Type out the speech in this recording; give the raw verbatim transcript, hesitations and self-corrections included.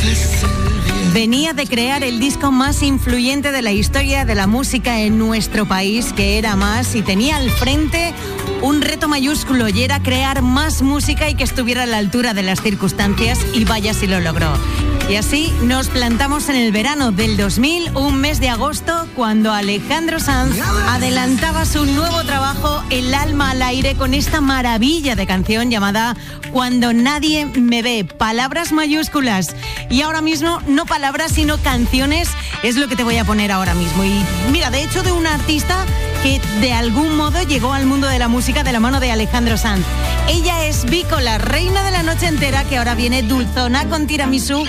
Venía de crear el disco más influyente de la historia de la música en nuestro país, que era Más, y tenía al frente un reto mayúsculo, y era crear más música y que estuviera a la altura de las circunstancias, y vaya si lo logró. Y así nos plantamos en el verano del dos mil, un mes de agosto, cuando Alejandro Sanz adelantaba su nuevo trabajo, El alma al aire, con esta maravilla de canción llamada Cuando nadie me ve. Palabras mayúsculas. Y ahora mismo, no palabras, sino canciones, es lo que te voy a poner ahora mismo. Y mira, de hecho, de una artista que de algún modo llegó al mundo de la música de la mano de Alejandro Sanz. Ella es Vico, la reina de la noche entera, que ahora viene dulzona con tiramisú